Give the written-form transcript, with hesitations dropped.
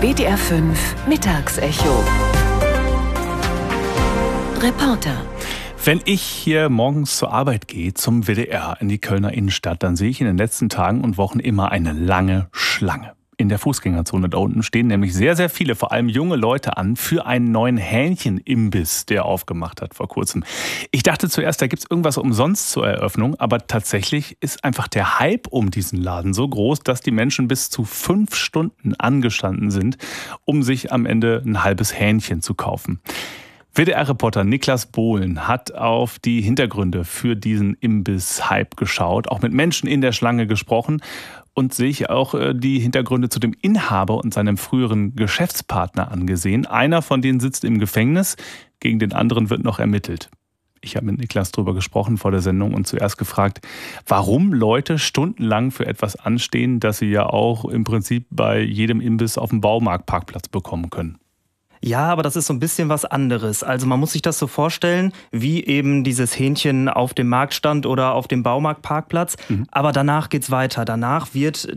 WDR 5 Mittagsecho. Reporter. Wenn ich hier morgens zur Arbeit gehe, zum WDR in die Kölner Innenstadt, dann sehe ich in den letzten Tagen und Wochen immer eine lange Schlange. In der Fußgängerzone da unten stehen nämlich sehr, sehr viele, vor allem junge Leute an, für einen neuen Hähnchen-Imbiss, der aufgemacht hat vor kurzem. Ich dachte zuerst, da gibt's irgendwas umsonst zur Eröffnung, aber tatsächlich ist einfach der Hype um diesen Laden so groß, dass die Menschen bis zu 5 Stunden angestanden sind, um sich am Ende ein halbes Hähnchen zu kaufen. WDR-Reporter Niklas Bohlen hat auf die Hintergründe für diesen Imbiss-Hype geschaut, auch mit Menschen in der Schlange gesprochen und sich auch die Hintergründe zu dem Inhaber und seinem früheren Geschäftspartner angesehen. Einer von denen sitzt im Gefängnis, gegen den anderen wird noch ermittelt. Ich habe mit Niklas darüber gesprochen vor der Sendung und zuerst gefragt, warum Leute stundenlang für etwas anstehen, das sie ja auch im Prinzip bei jedem Imbiss auf dem Baumarktparkplatz bekommen können. Ja, aber das ist so ein bisschen was anderes. Also man muss sich das so vorstellen, wie eben dieses Hähnchen auf dem Marktstand oder auf dem Baumarktparkplatz. Aber danach geht's weiter. Danach wird